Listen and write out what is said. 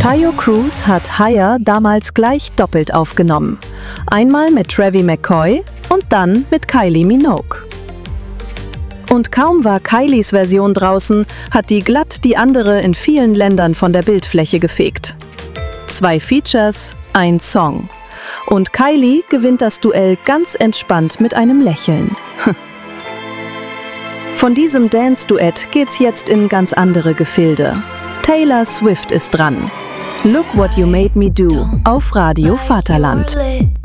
Taio Cruz hat Higher damals gleich doppelt aufgenommen. Einmal mit Travie McCoy und dann mit Kylie Minogue. Und kaum war Kylies Version draußen, hat die glatt die andere in vielen Ländern von der Bildfläche gefegt. 2 Features, ein Song. Und Kylie gewinnt das Duell ganz entspannt mit einem Lächeln. Von diesem Dance-Duett geht's jetzt in ganz andere Gefilde. Taylor Swift ist dran. Look What You Made Me Do auf Radio Vaterland.